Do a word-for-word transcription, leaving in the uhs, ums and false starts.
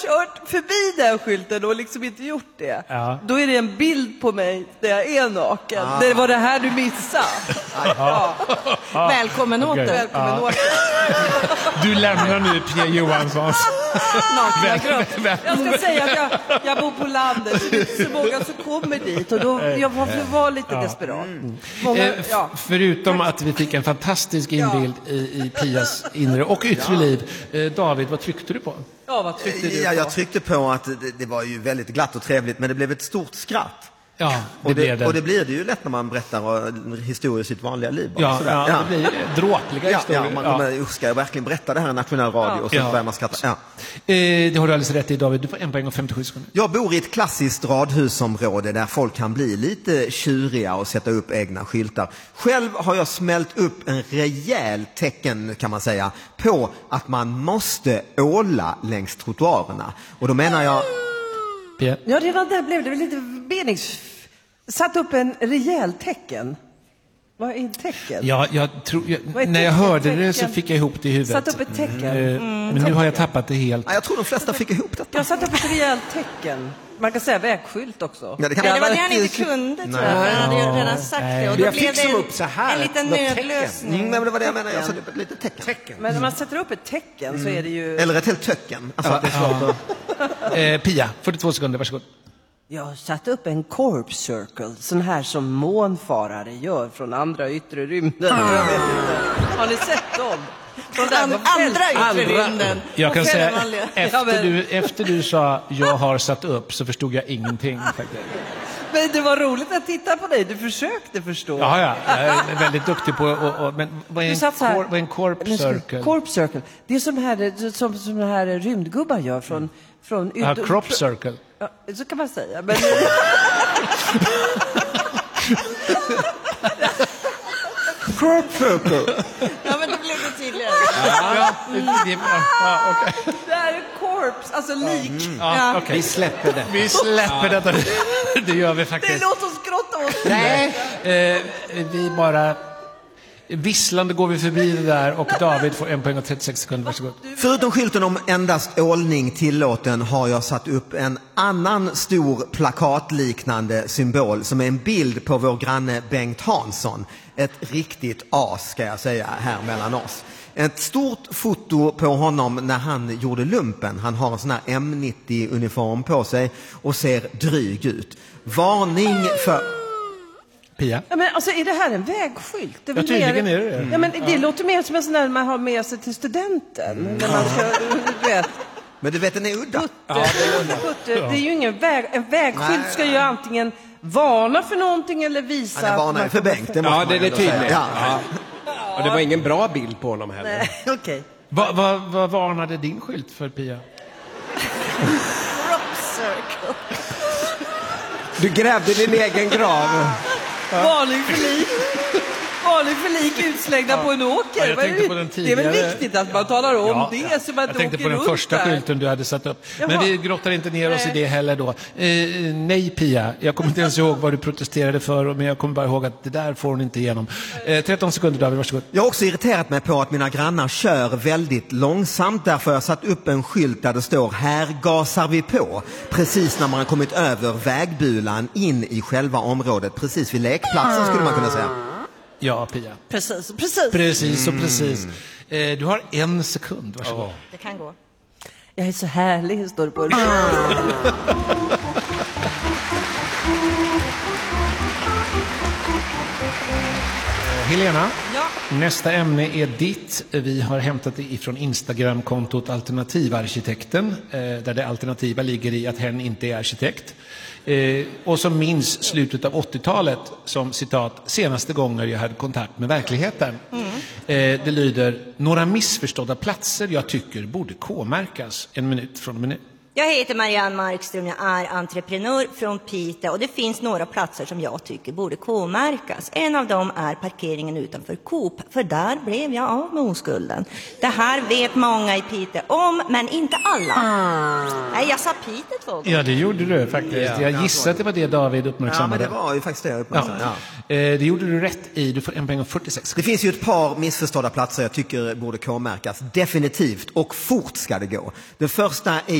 kört förbi den skylten och liksom inte gjort det, ja. då är det en bild på mig där jag är naken. Ah. Det var det här du missade. Ja. Ja. Välkommen Okay. åter. Välkommen Ja. åter. Du lämnar nu Pia Johanssons. Jag ska säga att jag, jag bor på landet, så det är inte så många som kommer dit. Och då, jag får vara lite ja. desperat. Mm. Många, eh, ja. Förutom att vi fick en fantastisk inbild ja. i, i Pias inre och yttre ja. liv. Eh, David, vad tryckte du på? Ja, vad tryckte du på? Ja, jag tryckte på att det, det var ju väldigt glatt och trevligt, men det blev ett stort skratt. Ja, det och, det, blev det. och det blir det ju lätt när man berättar historier i sitt vanliga liv. Ja, ja, ja, det blir dråpliga ja, historier. Ja, man kommer, ja. ska jag verkligen berätta det här i nationell radio? Ja. Och så ja. börjar man skratta. Ja. Eh, det har du alldeles rätt i, David. Du får en poäng och femtiosju sekunder. Jag bor i ett klassiskt radhusområde där folk kan bli lite tjuriga och sätta upp egna skyltar. Själv har jag smält upp en rejäl tecken, kan man säga, på att man måste åla längs trottoarerna. Och då menar jag... Ja, redan där blev det väl lite menings... Satt upp en rejäl tecken. Vad är tecken? Ja, jag tror, jag, när jag hörde tecken? det så fick jag ihop det i huvudet. Satt upp ett tecken. Mm, mm, men tecken. Nu har jag tappat det helt. Ja, jag tror de flesta fick ihop detta. Jag satt upp ett rejält tecken. Man kan säga vägskylt också. Ja, det, kan... Nej, det var det han inte kunde, tror jag. Han hade ju redan sagt det. Och då jag blev fick det en, upp så här, en liten nödlösning. Mm, men det var det jag menade. Jag satte upp ett litet tecken. tecken. Men när man sätter upp ett tecken mm. så är det ju... Eller ett helt töcken. Alltså, ja, det är svårt att... eh, Pia, fyrtiotvå sekunder, varsågod. Jag satte upp en corp circle, sån här som månfarare gör från andra yttre rymden. Mm. Jag vet inte. Har ni sett dem? Från den andra yttre rymden. Jag kan säga, efter du, efter du sa jag har satt upp så förstod jag ingenting faktiskt. Men det var roligt att titta på dig. Du försökte förstå. Ja, ja. Jag är väldigt duktig på och, och, men vad är en, här, cor, vad är en corp circle? Corp circle. Det är som här som som den här rymdgubbar gör från mm. från ja, crop circle. Ja, så kan man säga. Men crop circle. Ja, men då blev det tydligare. Ja, ja, det, det, ja, okay. Det här är corpse, alltså lik. Mm. Ja, ja. Okay. Vi släpper det. Vi släpper ja. detta. Det gör vi faktiskt. Det låter oss grotta oss. Nej, eh, vi bara... Visslande går vi förbi det där och David får en poäng och trettiosex sekunder. Varsågod. Förutom skylten om endast ålning tillåten har jag satt upp en annan stor plakatliknande symbol som är en bild på vår granne Bengt Hansson. Ett riktigt as, ska jag säga, här mellan oss. Ett stort foto på honom när han gjorde lumpen. Han har en sån här M nittio-uniform på sig och ser dryg ut. Varning för... Pia? Ja, men alltså, är det här en vägskylt? Det är ja, tydligen mer... är det mm. Ja, men det ja. låter mer som en sån där man har med sig till studenten. Mm. När man ska, du vet. Men du vet, den är udda. Putte, ja, det, är udda. Putte, ja. det är ju ingen väg... En vägskylt Nej. ska ju antingen varna för någonting eller visa... Han är varna för Bengt, det måste Ja, det är det tydligt. Ja. Ja. Och det var ingen bra bild på honom heller. Nej, okej. Okay. Vad va, va varnade din skylt för, Pia? Crop circle. Du grävde din egen grav. Ja. Varning för lik. Varning för lik utslängda ja. på en åker. Ja, jag tänkte på den tidigare... Det är väl viktigt att man talar om ja. det så man jag inte tänkte åker på den runt första där. skylten du hade satt upp. Jaha. Men vi grottar inte ner oss nej. i det heller då. Eh, nej, Pia. Jag kommer inte ens ihåg vad du protesterade för, men jag kommer bara ihåg att det där får hon inte igenom. Eh, tretton sekunder, David. Varsågod. Jag har också irriterat mig på att mina grannar kör väldigt långsamt. Därför har jag satt upp en skylt där det står här gasar vi på. Precis när man har kommit över vägbulan in i själva området. Precis vid lekplatsen skulle man kunna säga. Ja, Pia. Precis, precis. Precis och precis. Eh, du har en sekund, varsågod. Oh. Det kan gå. Jag är så härlig, står det på. Helena, ja. nästa ämne är ditt. Vi har hämtat det ifrån Instagram-kontot Alternativarkitekten, eh, där det alternativa ligger i att hen inte är arkitekt. Eh, och som minns slutet av åttiotalet som citat senaste gånger jag hade kontakt med verkligheten. Mm. Eh, det lyder några missförstådda platser jag tycker borde K-märkas. En minut från en minut. Jag heter Marianne Markström, jag är entreprenör från Piteå och det finns några platser som jag tycker borde K-märkas. En av dem är parkeringen utanför Coop, för där blev jag av med oskulden. Det här vet många i Piteå om, men inte alla. Ah. Nej, jag sa Piteå två gånger. Ja, det gjorde du faktiskt. Ja, jag gissade att det var det David uppmärksammade. Ja, men det var ju faktiskt det jag uppmärksammade. Ja. Ja. Eh, det gjorde du rätt i. Du får en poäng och fyrtiosex. Det finns ju ett par missförstådda platser jag tycker borde K-märkas. Definitivt. Och fort ska det gå. Det första är